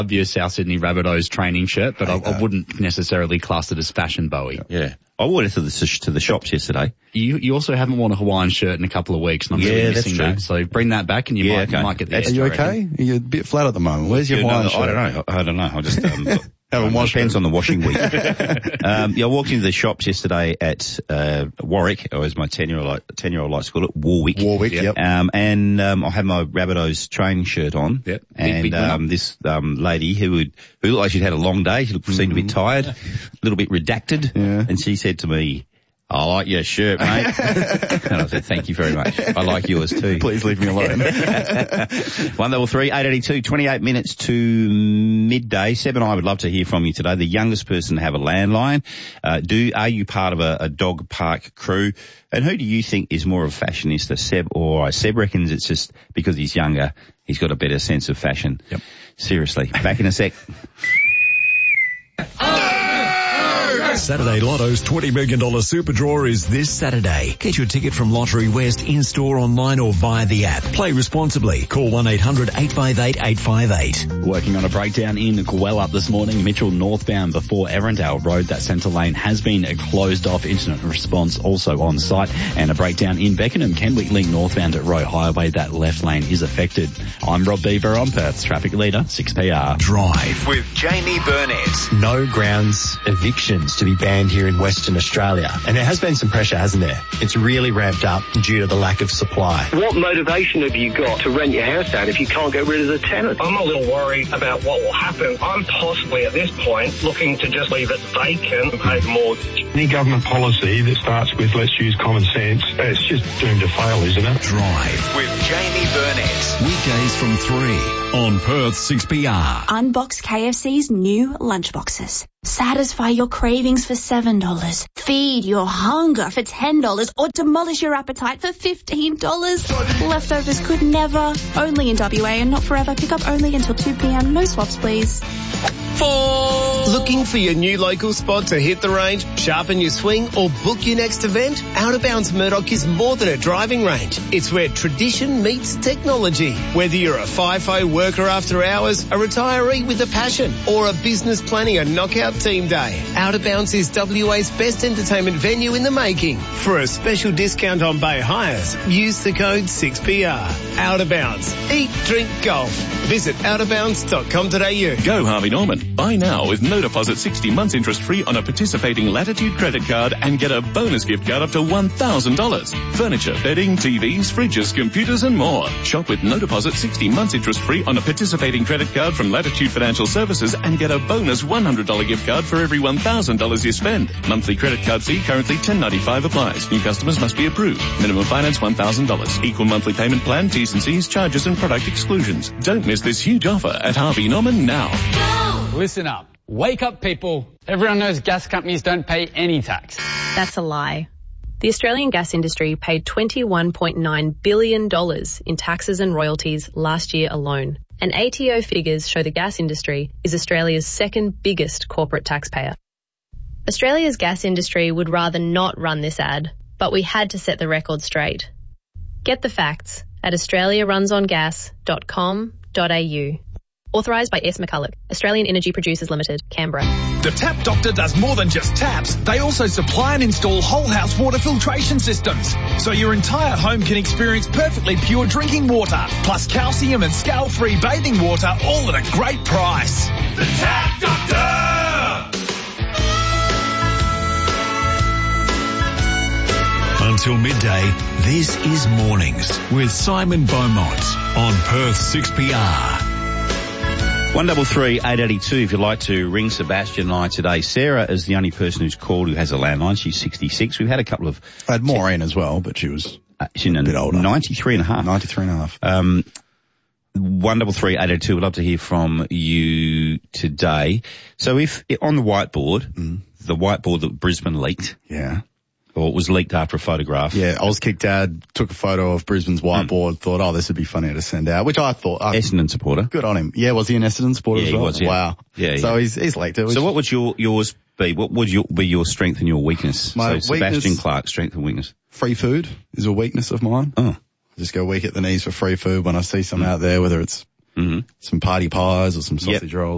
Your South Sydney Rabbitohs training shirt, but I wouldn't necessarily class it as fashion, Bowie. Yeah. I wore it to the shops yesterday. You also haven't worn a Hawaiian shirt in a couple of weeks, and I'm really missing that. So bring that back, and you might get the edge. Are you okay? You're a bit flat at the moment. Where's your Hawaiian shirt? I don't know. I just depends on the washing week. I walked into the shops yesterday at Warwick, or as my 10-year-old likes to call it, Warwick. Yep. And I had my Rabbitohs training shirt on. Yep. And this lady who looked like she'd had a long day, she seemed a bit tired, a little bit redacted, and she said to me, "I like your shirt, mate." And I said, "Thank you very much. I like yours too." Please leave me alone. 133 882, 28 minutes to midday. Seb and I would love to hear from you today. The youngest person to have a landline. Are you part of a dog park crew? And who do you think is more of a fashionista, Seb or I? Seb reckons it's just because he's younger, he's got a better sense of fashion. Yep. Seriously. Back in a sec. Saturday Lotto's $20 million super draw is this Saturday. Get your ticket from Lottery West in-store, online or via the app. Play responsibly. Call 1-800-858-858. Working on a breakdown in Gwelup this morning. Mitchell northbound before Erindale Road. That centre lane has been closed off. Incident response also on site. And a breakdown in Beckenham. Kenwick Link northbound at Roe Highway. That left lane is affected. I'm Rob Beaver on Perth's traffic leader, 6PR. Drive with Jamie Burnett. No grounds evictions to be banned here in Western Australia. And there has been some pressure, hasn't there? It's really ramped up due to the lack of supply. What motivation have you got to rent your house out if you can't get rid of the tenant? I'm a little worried about what will happen. I'm possibly at this point looking to just leave it vacant and pay the mortgage. Any government policy that starts with let's use common sense, it's just doomed to fail, isn't it? Drive with Jamie Burnett. Weekdays from 3 on Perth 6PR. Unbox KFC's new lunchboxes. Satisfy your cravings for $7. Feed your hunger for $10 or demolish your appetite for $15. Leftovers could never. Only in WA and not forever. Pick up only until 2 p.m. No swaps, please. Looking for your new local spot to hit the range, sharpen your swing or book your next event? Out of Bounds Murdoch is more than a driving range. It's where tradition meets technology. Whether you're a FIFO worker after hours, a retiree with a passion or a business planning a knockout team day, Out of Bounds is WA's best entertainment venue in the making. For a special discount on bay hires, use the code 6PR. Out of Bounds. Eat, drink, golf. Visit outofbounds.com.au. Go Harvey Norman. Buy now with no deposit 60 months interest free on a participating Latitude credit card and get a bonus gift card up to $1,000. Furniture, bedding, TVs, fridges, computers and more. Shop with no deposit 60 months interest free on a participating credit card from Latitude Financial Services and get a bonus $100 gift card for every $1,000 you spend. Monthly credit card fee currently $10.95 applies. New customers must be approved. Minimum finance $1,000. Equal monthly payment plan, T's and C's, charges and product exclusions. Don't miss this huge offer at Harvey Norman now. Listen up. Wake up, people. Everyone knows gas companies don't pay any tax. That's a lie. The Australian gas industry paid $21.9 billion in taxes and royalties last year alone. And ATO figures show the gas industry is Australia's second biggest corporate taxpayer. Australia's gas industry would rather not run this ad, but we had to set the record straight. Get the facts at australiarunsongas.com.au. Authorised by S. McCulloch, Australian Energy Producers Limited, Canberra. The Tap Doctor does more than just taps. They also supply and install whole house water filtration systems. So your entire home can experience perfectly pure drinking water, plus calcium and scale-free bathing water, all at a great price. The Tap Doctor! Until midday, this is Mornings with Simon Beaumont on Perth 6PR. 133 882 if you'd like to ring Sebastian and I today. Sarah is the only person who's called who has a landline. She's 66. We've had a couple of... I had Maureen as well, but she was she's a bit older. 93 and a half. 93 and a half. 133 882. We'd love to hear from you today. So if on the whiteboard, the whiteboard that Brisbane leaked... Yeah. Or it was leaked after a photograph. Yeah, Auskick Dad took a photo of Brisbane's whiteboard, thought, oh, this would be funny to send out, which I thought... Essendon supporter. Good on him. Yeah, was he an Essendon supporter as well? He was, yeah. Wow. Yeah, so he's leaked it. So what would yours be? What would be your strength and your weakness? My Sebastian Clark, strength and weakness. Free food is a weakness of mine. Oh. I just go weak at the knees for free food when I see some out there, whether it's some party pies or some sausage rolls.